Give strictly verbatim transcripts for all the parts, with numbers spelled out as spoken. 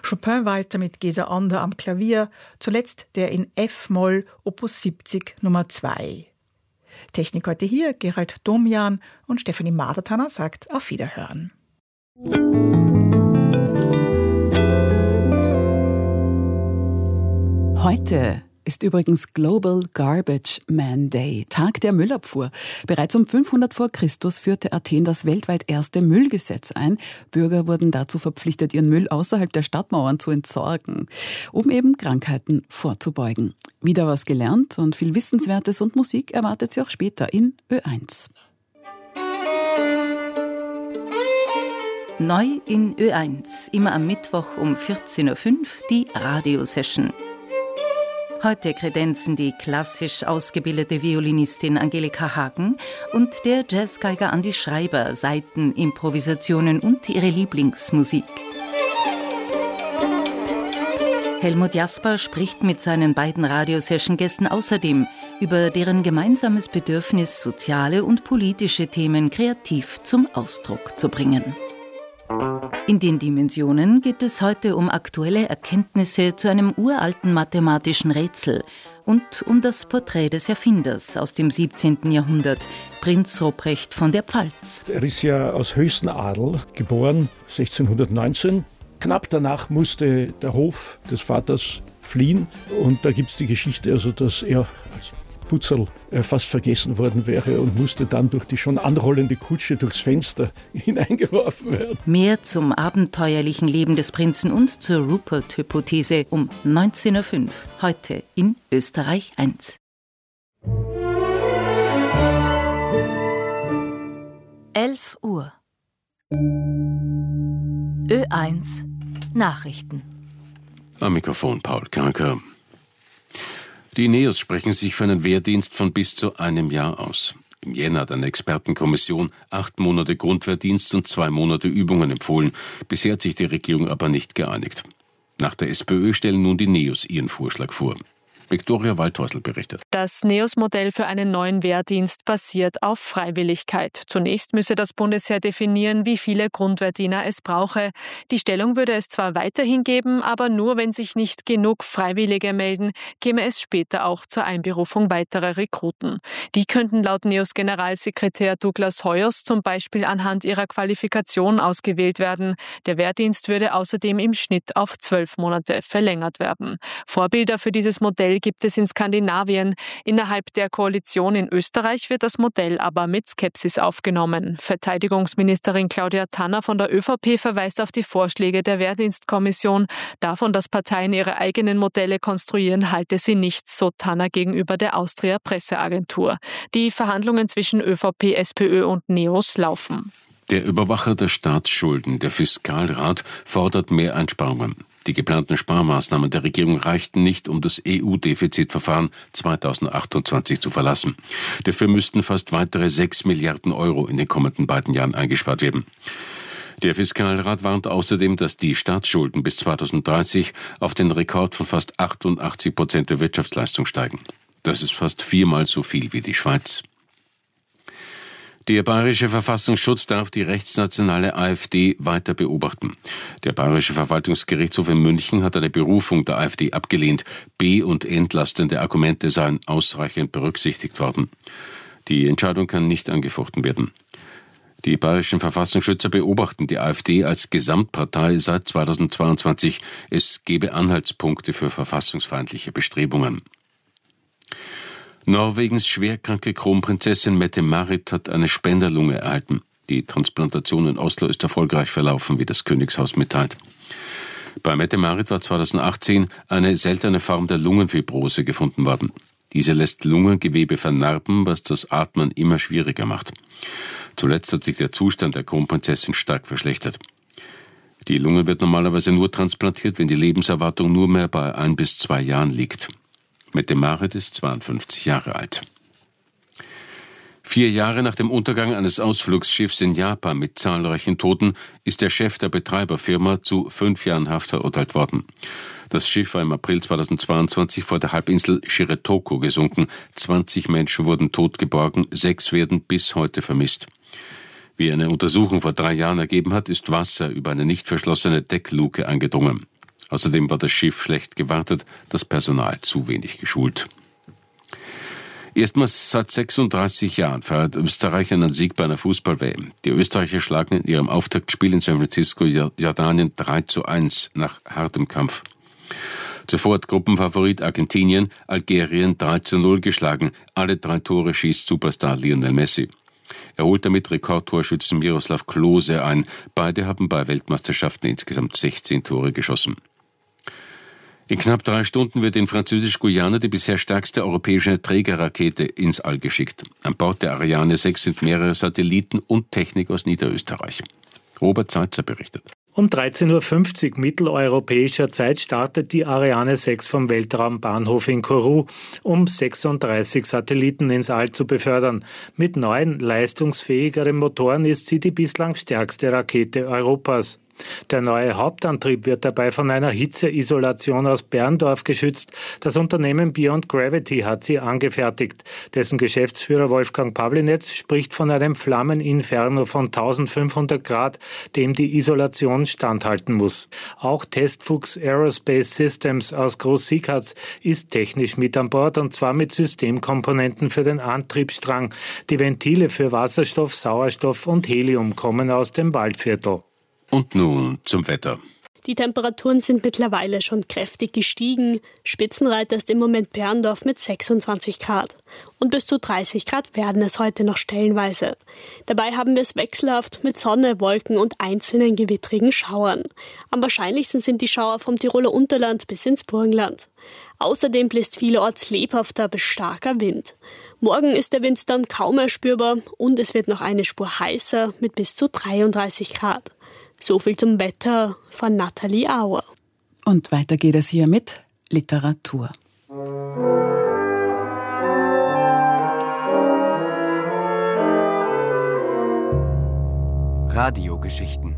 Chopin weiter mit Gesa Ander am Klavier, zuletzt der in F-Moll Opus siebzig Nummer zwei. Technik heute hier Gerald Domian und Stefanie Madertaner sagt auf Wiederhören. Heute ist übrigens Global Garbage Man Day, Tag der Müllabfuhr. Bereits um fünfhundert vor Christus führte Athen das weltweit erste Müllgesetz ein. Bürger wurden dazu verpflichtet, ihren Müll außerhalb der Stadtmauern zu entsorgen, um eben Krankheiten vorzubeugen. Wieder was gelernt und viel Wissenswertes und Musik erwartet Sie auch später in Ö eins. Neu in Ö eins, immer am Mittwoch um vierzehn Uhr fünf die Radiosession. Heute kredenzen die klassisch ausgebildete Violinistin Angelika Hagen und der Jazzgeiger Andi Schreiber Saitenimprovisationen und ihre Lieblingsmusik. Helmut Jasper spricht mit seinen beiden Radiosession-Gästen außerdem über deren gemeinsames Bedürfnis, soziale und politische Themen kreativ zum Ausdruck zu bringen. In den Dimensionen geht es heute um aktuelle Erkenntnisse zu einem uralten mathematischen Rätsel und um das Porträt des Erfinders aus dem siebzehnten Jahrhundert, Prinz Ruprecht von der Pfalz. Er ist ja aus höchsten Adel geboren, sechzehnhundertneunzehn. Knapp danach musste der Hof des Vaters fliehen und da gibt es die Geschichte, also dass er als Putzerl fast vergessen worden wäre und musste dann durch die schon anrollende Kutsche durchs Fenster hineingeworfen werden. Mehr zum abenteuerlichen Leben des Prinzen und zur Rupert-Hypothese um neunzehn Uhr fünf, heute in Österreich eins. elf Uhr. Ö eins Nachrichten. Am Mikrofon Paul Kerker. Die Neos sprechen sich für einen Wehrdienst von bis zu einem Jahr aus. Im Jänner hat eine Expertenkommission acht Monate Grundwehrdienst und zwei Monate Übungen empfohlen. Bisher hat sich die Regierung aber nicht geeinigt. Nach der SPÖ stellen nun die Neos ihren Vorschlag vor. Viktoria Waldhäusl berichtet. Das Neos-Modell für einen neuen Wehrdienst basiert auf Freiwilligkeit. Zunächst müsse das Bundesheer definieren, wie viele Grundwehrdiener es brauche. Die Stellung würde es zwar weiterhin geben, aber nur, wenn sich nicht genug Freiwillige melden, käme es später auch zur Einberufung weiterer Rekruten. Die könnten laut Neos-Generalsekretär Douglas Hoyos zum Beispiel anhand ihrer Qualifikation ausgewählt werden. Der Wehrdienst würde außerdem im Schnitt auf zwölf Monate verlängert werden. Vorbilder für dieses Modell gibt es in Skandinavien. Innerhalb der Koalition in Österreich wird das Modell aber mit Skepsis aufgenommen. Verteidigungsministerin Claudia Tanner von der ÖVP verweist auf die Vorschläge der Wehrdienstkommission. Davon, dass Parteien ihre eigenen Modelle konstruieren, halte sie nichts, so Tanner gegenüber der Austria Presseagentur. Die Verhandlungen zwischen ÖVP, SPÖ und Neos laufen. Der Überwacher der Staatsschulden, der Fiskalrat, fordert mehr Einsparungen. Die geplanten Sparmaßnahmen der Regierung reichten nicht, um das E U-Defizitverfahren zweitausendachtundzwanzig zu verlassen. Dafür müssten fast weitere sechs Milliarden Euro in den kommenden beiden Jahren eingespart werden. Der Fiskalrat warnt außerdem, dass die Staatsschulden bis zweitausenddreißig auf den Rekord von fast achtundachtzig Prozent der Wirtschaftsleistung steigen. Das ist fast viermal so viel wie die Schweiz. Der Bayerische Verfassungsschutz darf die rechtsnationale AfD weiter beobachten. Der Bayerische Verwaltungsgerichtshof in München hat eine Berufung der AfD abgelehnt. Be- und entlastende Argumente seien ausreichend berücksichtigt worden. Die Entscheidung kann nicht angefochten werden. Die bayerischen Verfassungsschützer beobachten die AfD als Gesamtpartei seit zweitausendzweiundzwanzig. Es gebe Anhaltspunkte für verfassungsfeindliche Bestrebungen. Norwegens schwerkranke Kronprinzessin Mette-Marit hat eine Spenderlunge erhalten. Die Transplantation in Oslo ist erfolgreich verlaufen, wie das Königshaus mitteilt. Bei Mette-Marit war zweitausendachtzehn eine seltene Form der Lungenfibrose gefunden worden. Diese lässt Lungengewebe vernarben, was das Atmen immer schwieriger macht. Zuletzt hat sich der Zustand der Kronprinzessin stark verschlechtert. Die Lunge wird normalerweise nur transplantiert, wenn die Lebenserwartung nur mehr bei ein bis zwei Jahren liegt. Mette-Marit ist zweiundfünfzig Jahre alt. Vier Jahre nach dem Untergang eines Ausflugsschiffs in Japan mit zahlreichen Toten ist der Chef der Betreiberfirma zu fünf Jahren Haft verurteilt worden. Das Schiff war im April zweitausendzweiundzwanzig vor der Halbinsel Shiretoko gesunken. zwanzig Menschen wurden tot geborgen, sechs werden bis heute vermisst. Wie eine Untersuchung vor drei Jahren ergeben hat, ist Wasser über eine nicht verschlossene Deckluke eingedrungen. Außerdem war das Schiff schlecht gewartet, das Personal zu wenig geschult. Erstmals seit sechsunddreißig Jahren feiert Österreich einen Sieg bei einer Fußball-W M. Die Österreicher schlagen in ihrem Auftaktspiel in San Francisco Jordanien drei zu eins nach hartem Kampf. Zuvor hat Gruppenfavorit Argentinien Algerien drei zu null geschlagen. Alle drei Tore schießt Superstar Lionel Messi. Er holt damit Rekordtorschützen Miroslav Klose ein. Beide haben bei Weltmeisterschaften insgesamt sechzehn Tore geschossen. In knapp drei Stunden wird in Französisch-Guyana die bisher stärkste europäische Trägerrakete ins All geschickt. An Bord der Ariane sechs sind mehrere Satelliten und Technik aus Niederösterreich. Robert Zeitzer berichtet. Um dreizehn Uhr fünfzig mitteleuropäischer Zeit startet die Ariane sechs vom Weltraumbahnhof in Kourou, um sechsunddreißig Satelliten ins All zu befördern. Mit neuen, leistungsfähigeren Motoren ist sie die bislang stärkste Rakete Europas. Der neue Hauptantrieb wird dabei von einer Hitzeisolation aus Berndorf geschützt. Das Unternehmen Beyond Gravity hat sie angefertigt. Dessen Geschäftsführer Wolfgang Pawlinetz spricht von einem Flammeninferno von eintausendfünfhundert Grad, dem die Isolation standhalten muss. Auch Testfuchs Aerospace Systems aus Groß-Siegharz ist technisch mit an Bord, und zwar mit Systemkomponenten für den Antriebsstrang. Die Ventile für Wasserstoff, Sauerstoff und Helium kommen aus dem Waldviertel. Und nun zum Wetter. Die Temperaturen sind mittlerweile schon kräftig gestiegen. Spitzenreiter ist im Moment Berndorf mit sechsundzwanzig Grad. Und bis zu dreißig Grad werden es heute noch stellenweise. Dabei haben wir es wechselhaft mit Sonne, Wolken und einzelnen gewittrigen Schauern. Am wahrscheinlichsten sind die Schauer vom Tiroler Unterland bis ins Burgenland. Außerdem bläst vielerorts lebhafter bis starker Wind. Morgen ist der Wind dann kaum mehr spürbar und es wird noch eine Spur heißer mit bis zu dreiunddreißig Grad. So viel zum Wetter von Nathalie Auer. Und weiter geht es hier mit Literatur. Radiogeschichten.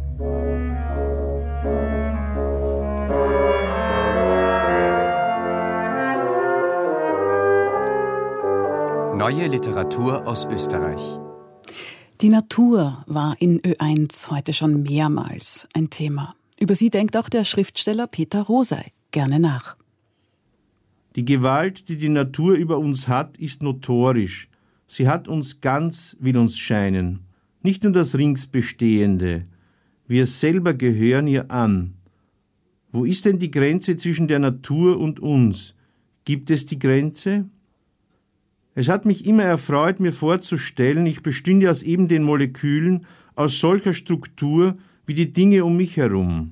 Neue Literatur aus Österreich. Die Natur war in Ö eins heute schon mehrmals ein Thema. Über sie denkt auch der Schriftsteller Peter Rosei gerne nach. Die Gewalt, die die Natur über uns hat, ist notorisch. Sie hat uns ganz, will uns scheinen. Nicht nur das Ringsbestehende. Wir selber gehören ihr an. Wo ist denn die Grenze zwischen der Natur und uns? Gibt es die Grenze? Es hat mich immer erfreut, mir vorzustellen, ich bestünde aus eben den Molekülen, aus solcher Struktur wie die Dinge um mich herum.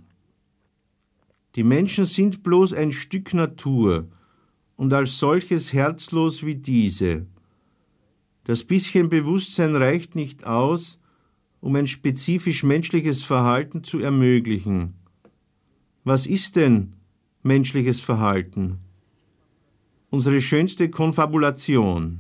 Die Menschen sind bloß ein Stück Natur und als solches herzlos wie diese. Das bisschen Bewusstsein reicht nicht aus, um ein spezifisch menschliches Verhalten zu ermöglichen. Was ist denn menschliches Verhalten? Unsere schönste Konfabulation.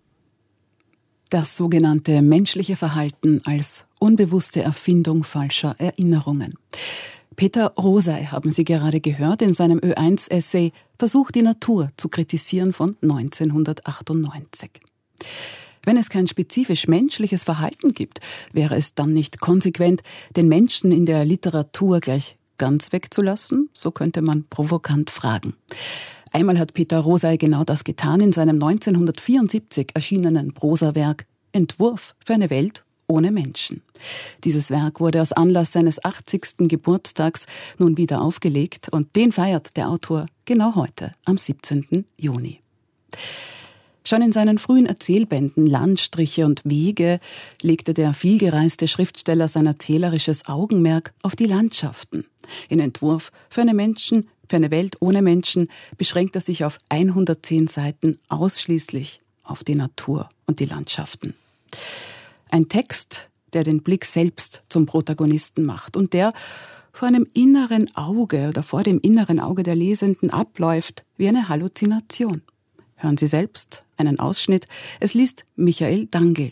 Das sogenannte menschliche Verhalten als unbewusste Erfindung falscher Erinnerungen. Peter Rosei, haben Sie gerade gehört, in seinem Ö eins Essay Versuch, die Natur zu kritisieren von neunzehnhundertachtundneunzig. Wenn es kein spezifisch menschliches Verhalten gibt, wäre es dann nicht konsequent, den Menschen in der Literatur gleich ganz wegzulassen? So könnte man provokant fragen. Einmal hat Peter Rosei genau das getan in seinem neunzehnhundertvierundsiebzig erschienenen Prosawerk Entwurf für eine Welt ohne Menschen. Dieses Werk wurde aus Anlass seines achtzigsten Geburtstags nun wieder aufgelegt und den feiert der Autor genau heute, am siebzehnten Juni. Schon in seinen frühen Erzählbänden Landstriche und Wege legte der vielgereiste Schriftsteller sein erzählerisches Augenmerk auf die Landschaften. In Entwurf für eine Menschen, für eine Welt ohne Menschen beschränkt er sich auf hundertzehn Seiten ausschließlich auf die Natur und die Landschaften. Ein Text, der den Blick selbst zum Protagonisten macht und der vor einem inneren Auge oder vor dem inneren Auge der Lesenden abläuft wie eine Halluzination. Hören Sie selbst einen Ausschnitt. Es liest Michael Dangl.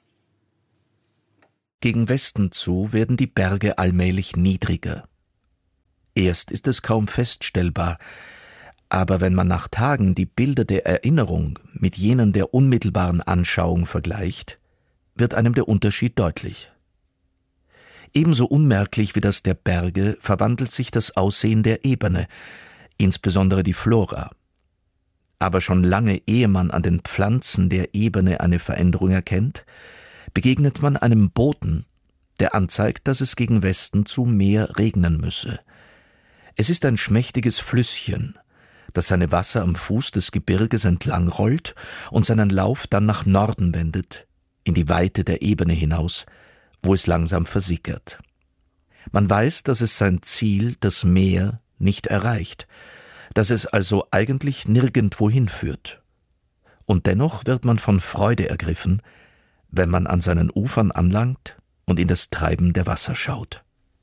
Gegen Westen zu werden die Berge allmählich niedriger. Erst ist es kaum feststellbar, aber wenn man nach Tagen die Bilder der Erinnerung mit jenen der unmittelbaren Anschauung vergleicht, wird einem der Unterschied deutlich. Ebenso unmerklich wie das der Berge verwandelt sich das Aussehen der Ebene, insbesondere die Flora. Aber schon lange ehe man an den Pflanzen der Ebene eine Veränderung erkennt, begegnet man einem Boten, der anzeigt, dass es gegen Westen zu mehr regnen müsse. Es ist ein schmächtiges Flüsschen, das seine Wasser am Fuß des Gebirges entlang rollt und seinen Lauf dann nach Norden wendet, in die Weite der Ebene hinaus, wo es langsam versickert. Man weiß, dass es sein Ziel, das Meer, nicht erreicht, dass es also eigentlich nirgendwo hinführt. Und dennoch wird man von Freude ergriffen, wenn man an seinen Ufern anlangt und in das Treiben der Wasser schaut.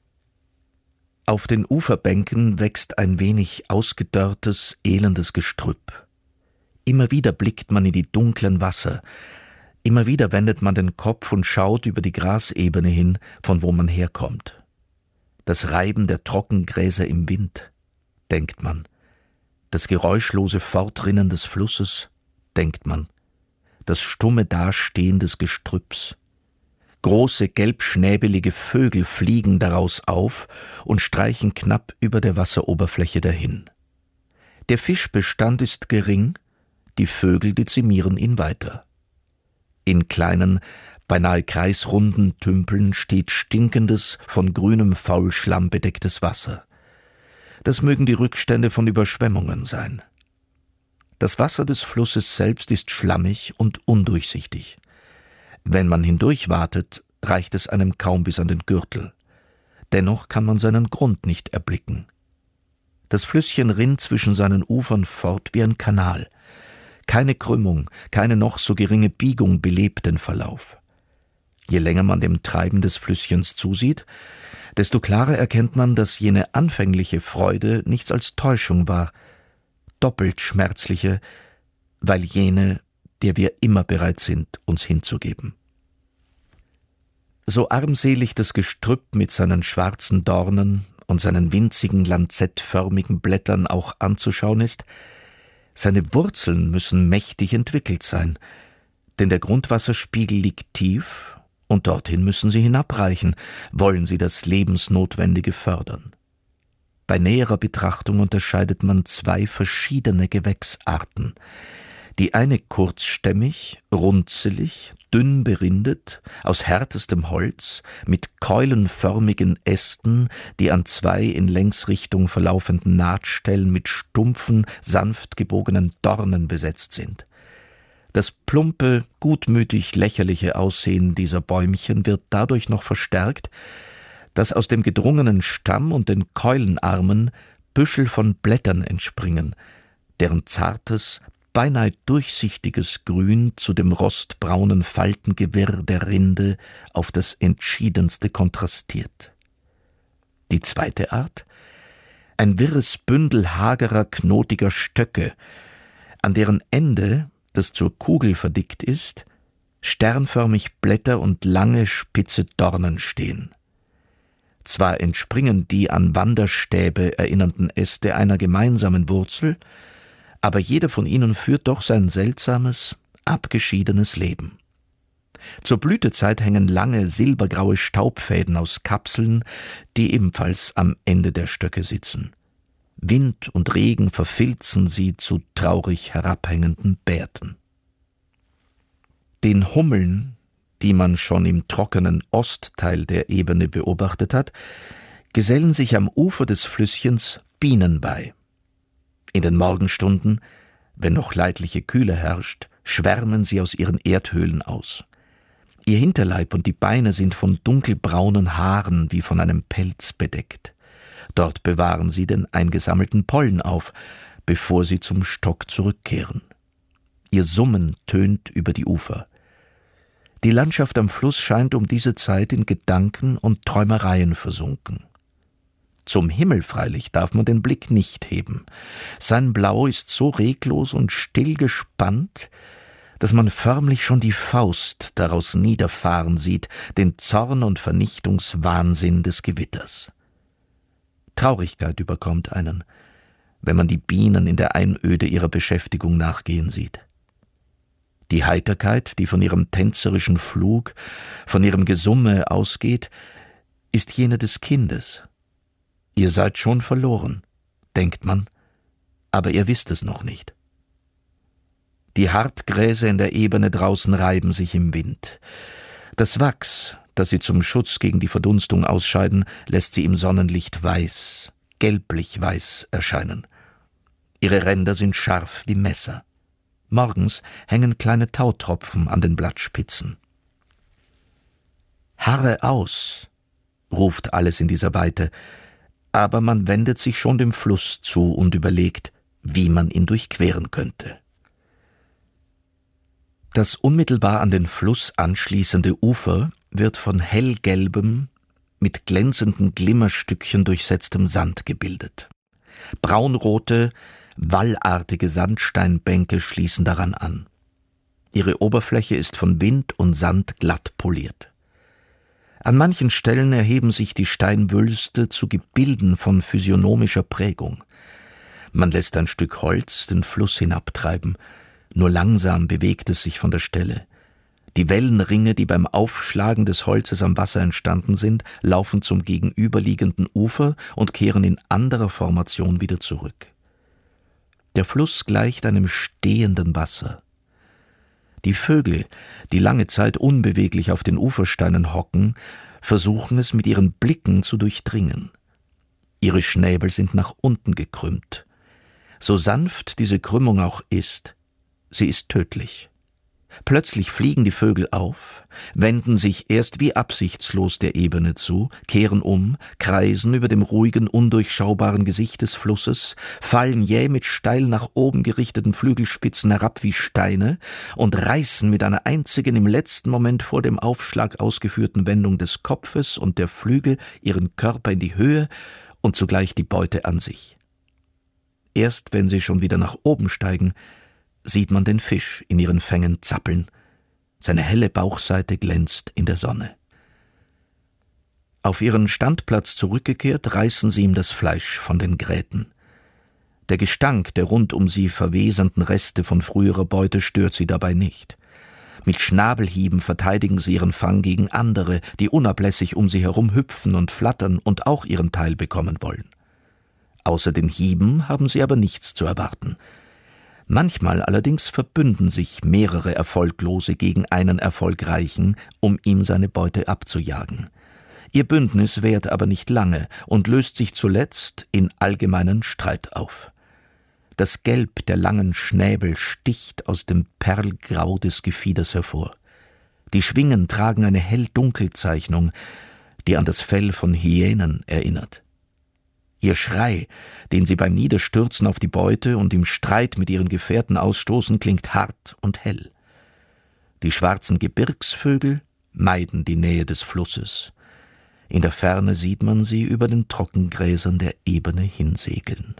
Auf den Uferbänken wächst ein wenig ausgedörrtes, elendes Gestrüpp. Immer wieder blickt man in die dunklen Wasser, immer wieder wendet man den Kopf und schaut über die Grasebene hin, von wo man herkommt. Das Reiben der Trockengräser im Wind, denkt man. Das geräuschlose Fortrinnen des Flusses, denkt man. Das stumme Dastehen des Gestrüpps. Große gelbschnäbelige Vögel fliegen daraus auf und streichen knapp über der Wasseroberfläche dahin. Der Fischbestand ist gering, die Vögel dezimieren ihn weiter. In kleinen, beinahe kreisrunden Tümpeln steht stinkendes, von grünem Faulschlamm bedecktes Wasser. Das mögen die Rückstände von Überschwemmungen sein. Das Wasser des Flusses selbst ist schlammig und undurchsichtig. Wenn man hindurch watet, reicht es einem kaum bis an den Gürtel. Dennoch kann man seinen Grund nicht erblicken. Das Flüsschen rinnt zwischen seinen Ufern fort wie ein Kanal. Keine Krümmung, keine noch so geringe Biegung belebt den Verlauf. Je länger man dem Treiben des Flüsschens zusieht, desto klarer erkennt man, dass jene anfängliche Freude nichts als Täuschung war, doppelt schmerzliche, weil jene, der wir immer bereit sind, uns hinzugeben. So armselig das Gestrüpp mit seinen schwarzen Dornen und seinen winzigen lanzettförmigen Blättern auch anzuschauen ist, seine Wurzeln müssen mächtig entwickelt sein, denn der Grundwasserspiegel liegt tief und dorthin müssen sie hinabreichen, wollen sie das Lebensnotwendige fördern. Bei näherer Betrachtung unterscheidet man zwei verschiedene Gewächsarten. Die eine kurzstämmig, runzelig, dünn berindet, aus härtestem Holz, mit keulenförmigen Ästen, die an zwei in Längsrichtung verlaufenden Nahtstellen mit stumpfen, sanft gebogenen Dornen besetzt sind. Das plumpe, gutmütig lächerliche Aussehen dieser Bäumchen wird dadurch noch verstärkt, dass aus dem gedrungenen Stamm und den Keulenarmen Büschel von Blättern entspringen, deren zartes, beinahe durchsichtiges Grün zu dem rostbraunen Faltengewirr der Rinde auf das Entschiedenste kontrastiert. Die zweite Art? Ein wirres Bündel hagerer, knotiger Stöcke, an deren Ende, das zur Kugel verdickt ist, sternförmig Blätter und lange, spitze Dornen stehen. Zwar entspringen die an Wanderstäbe erinnernden Äste einer gemeinsamen Wurzel, aber jeder von ihnen führt doch sein seltsames, abgeschiedenes Leben. Zur Blütezeit hängen lange, silbergraue Staubfäden aus Kapseln, die ebenfalls am Ende der Stöcke sitzen. Wind und Regen verfilzen sie zu traurig herabhängenden Bärten. Den Hummeln, die man schon im trockenen Ostteil der Ebene beobachtet hat, gesellen sich am Ufer des Flüsschens Bienen bei. In den Morgenstunden, wenn noch leidliche Kühle herrscht, schwärmen sie aus ihren Erdhöhlen aus. Ihr Hinterleib und die Beine sind von dunkelbraunen Haaren wie von einem Pelz bedeckt. Dort bewahren sie den eingesammelten Pollen auf, bevor sie zum Stock zurückkehren. Ihr Summen tönt über die Ufer. Die Landschaft am Fluss scheint um diese Zeit in Gedanken und Träumereien versunken. Zum Himmel freilich darf man den Blick nicht heben. Sein Blau ist so reglos und still gespannt, dass man förmlich schon die Faust daraus niederfahren sieht, den Zorn und Vernichtungswahnsinn des Gewitters. Traurigkeit überkommt einen, wenn man die Bienen in der Einöde ihrer Beschäftigung nachgehen sieht. Die Heiterkeit, die von ihrem tänzerischen Flug, von ihrem Gesumme ausgeht, ist jene des Kindes. Ihr seid schon verloren, denkt man, aber ihr wisst es noch nicht. Die Hartgräser in der Ebene draußen reiben sich im Wind. Das Wachs, das sie zum Schutz gegen die Verdunstung ausscheiden, lässt sie im Sonnenlicht weiß, gelblich weiß erscheinen. Ihre Ränder sind scharf wie Messer. Morgens hängen kleine Tautropfen an den Blattspitzen. »Harre aus«, ruft alles in dieser Weite, aber man wendet sich schon dem Fluss zu und überlegt, wie man ihn durchqueren könnte. Das unmittelbar an den Fluss anschließende Ufer wird von hellgelbem, mit glänzenden Glimmerstückchen durchsetztem Sand gebildet. Braunrote, wallartige Sandsteinbänke schließen daran an. Ihre Oberfläche ist von Wind und Sand glatt poliert. An manchen Stellen erheben sich die Steinwülste zu Gebilden von physiognomischer Prägung. Man lässt ein Stück Holz den Fluss hinabtreiben, nur langsam bewegt es sich von der Stelle. Die Wellenringe, die beim Aufschlagen des Holzes am Wasser entstanden sind, laufen zum gegenüberliegenden Ufer und kehren in anderer Formation wieder zurück. Der Fluss gleicht einem stehenden Wasser. Die Vögel, die lange Zeit unbeweglich auf den Ufersteinen hocken, versuchen es mit ihren Blicken zu durchdringen. Ihre Schnäbel sind nach unten gekrümmt. So sanft diese Krümmung auch ist, sie ist tödlich. Plötzlich fliegen die Vögel auf, wenden sich erst wie absichtslos der Ebene zu, kehren um, kreisen über dem ruhigen, undurchschaubaren Gesicht des Flusses, fallen jäh mit steil nach oben gerichteten Flügelspitzen herab wie Steine und reißen mit einer einzigen im letzten Moment vor dem Aufschlag ausgeführten Wendung des Kopfes und der Flügel ihren Körper in die Höhe und zugleich die Beute an sich. Erst wenn sie schon wieder nach oben steigen, sieht man den Fisch in ihren Fängen zappeln. Seine helle Bauchseite glänzt in der Sonne. Auf ihren Standplatz zurückgekehrt, reißen sie ihm das Fleisch von den Gräten. Der Gestank der rund um sie verwesernden Reste von früherer Beute stört sie dabei nicht. Mit Schnabelhieben verteidigen sie ihren Fang gegen andere, die unablässig um sie herum hüpfen und flattern und auch ihren Teil bekommen wollen. Außer den Hieben haben sie aber nichts zu erwarten. Manchmal allerdings verbünden sich mehrere Erfolglose gegen einen Erfolgreichen, um ihm seine Beute abzujagen. Ihr Bündnis währt aber nicht lange und löst sich zuletzt in allgemeinen Streit auf. Das Gelb der langen Schnäbel sticht aus dem Perlgrau des Gefieders hervor. Die Schwingen tragen eine hell-dunkel-Zeichnung, die an das Fell von Hyänen erinnert. Ihr Schrei, den sie beim Niederstürzen auf die Beute und im Streit mit ihren Gefährten ausstoßen, klingt hart und hell. Die schwarzen Gebirgsvögel meiden die Nähe des Flusses. In der Ferne sieht man sie über den Trockengräsern der Ebene hinsegeln.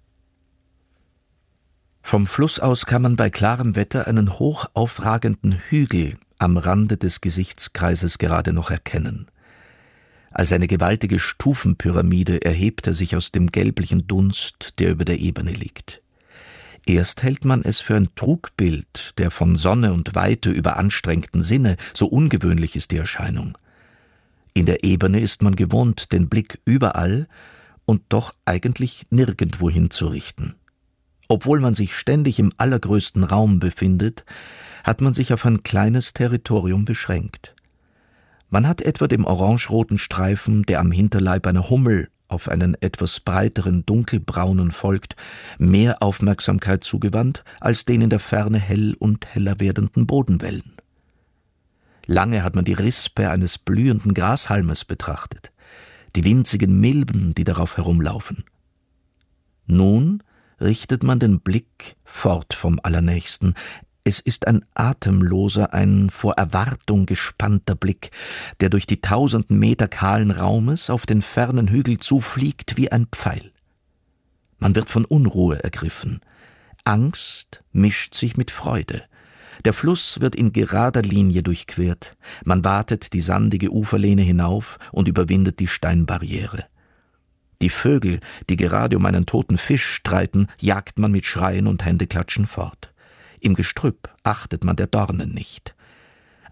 Vom Fluss aus kann man bei klarem Wetter einen hoch aufragenden Hügel am Rande des Gesichtskreises gerade noch erkennen. Als eine gewaltige Stufenpyramide erhebt er sich aus dem gelblichen Dunst, der über der Ebene liegt. Erst hält man es für ein Trugbild der von Sonne und Weite überanstrengten Sinne, so ungewöhnlich ist die Erscheinung. In der Ebene ist man gewohnt, den Blick überall und doch eigentlich nirgendwohin zu richten. Obwohl man sich ständig im allergrößten Raum befindet, hat man sich auf ein kleines Territorium beschränkt. Man hat etwa dem orangeroten Streifen, der am Hinterleib einer Hummel auf einen etwas breiteren dunkelbraunen folgt, mehr Aufmerksamkeit zugewandt als den in der Ferne hell und heller werdenden Bodenwellen. Lange hat man die Rispe eines blühenden Grashalmes betrachtet, die winzigen Milben, die darauf herumlaufen. Nun richtet man den Blick fort vom Allernächsten. Es ist ein atemloser, ein vor Erwartung gespannter Blick, der durch die tausenden Meter kahlen Raumes auf den fernen Hügel zufliegt wie ein Pfeil. Man wird von Unruhe ergriffen. Angst mischt sich mit Freude. Der Fluss wird in gerader Linie durchquert. Man wartet die sandige Uferlehne hinauf und überwindet die Steinbarriere. Die Vögel, die gerade um einen toten Fisch streiten, jagt man mit Schreien und Händeklatschen fort. Im Gestrüpp achtet man der Dornen nicht.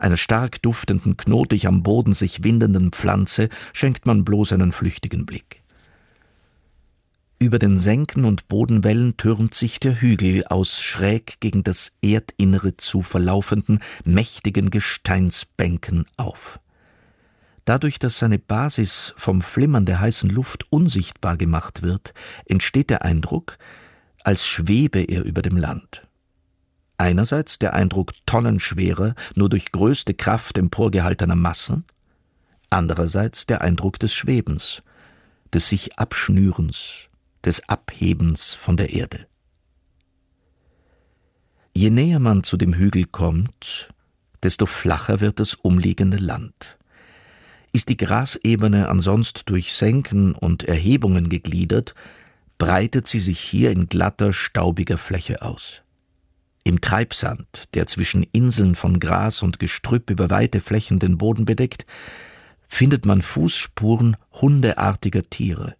einer stark duftenden, knotig am Boden sich windenden Pflanze schenkt man bloß einen flüchtigen Blick. Über den Senken und Bodenwellen türmt sich der Hügel aus schräg gegen das Erdinnere zu verlaufenden, mächtigen Gesteinsbänken auf. Dadurch, dass seine Basis vom Flimmern der heißen Luft unsichtbar gemacht wird, entsteht der Eindruck, als schwebe er über dem Land. Einerseits der Eindruck tonnenschwerer, nur durch größte Kraft emporgehaltener Massen, andererseits der Eindruck des Schwebens, des sich Abschnürens, des Abhebens von der Erde. Je näher man zu dem Hügel kommt, desto flacher wird das umliegende Land. Ist die Grasebene ansonsten durch Senken und Erhebungen gegliedert, breitet sie sich hier in glatter, staubiger Fläche aus. Im Treibsand, der zwischen Inseln von Gras und Gestrüpp über weite Flächen den Boden bedeckt, findet man Fußspuren hundeartiger Tiere.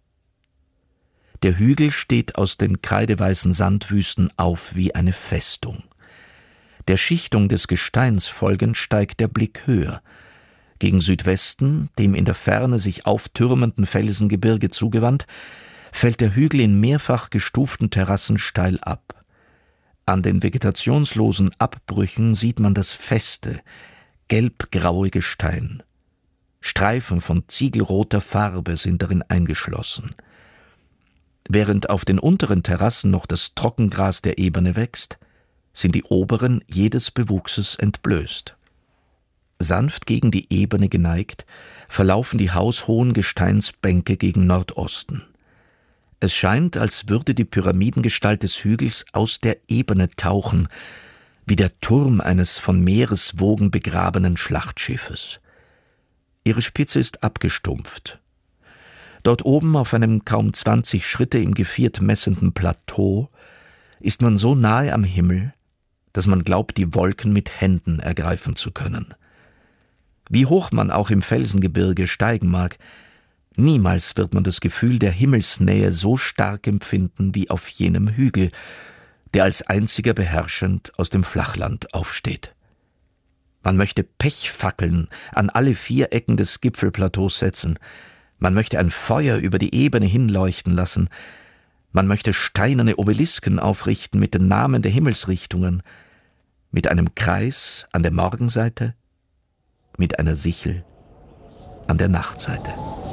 Der Hügel steht aus den kreideweißen Sandwüsten auf wie eine Festung. Der Schichtung des Gesteins folgend steigt der Blick höher. Gegen Südwesten, dem in der Ferne sich auftürmenden Felsengebirge zugewandt, fällt der Hügel in mehrfach gestuften Terrassen steil ab. An den vegetationslosen Abbrüchen sieht man das feste, gelbgraue Gestein. Streifen von ziegelroter Farbe sind darin eingeschlossen. Während auf den unteren Terrassen noch das Trockengras der Ebene wächst, sind die oberen jedes Bewuchses entblößt. Sanft gegen die Ebene geneigt, verlaufen die haushohen Gesteinsbänke gegen Nordosten. Es scheint, als würde die Pyramidengestalt des Hügels aus der Ebene tauchen, wie der Turm eines von Meereswogen begrabenen Schlachtschiffes. Ihre Spitze ist abgestumpft. Dort oben auf einem kaum zwanzig Schritte im Geviert messenden Plateau ist man so nahe am Himmel, dass man glaubt, die Wolken mit Händen ergreifen zu können. Wie hoch man auch im Felsengebirge steigen mag, niemals wird man das Gefühl der Himmelsnähe so stark empfinden wie auf jenem Hügel, der als einziger beherrschend aus dem Flachland aufsteht. Man möchte Pechfackeln an alle vier Ecken des Gipfelplateaus setzen, man möchte ein Feuer über die Ebene hinleuchten lassen, man möchte steinerne Obelisken aufrichten mit den Namen der Himmelsrichtungen, mit einem Kreis an der Morgenseite, mit einer Sichel an der Nachtseite.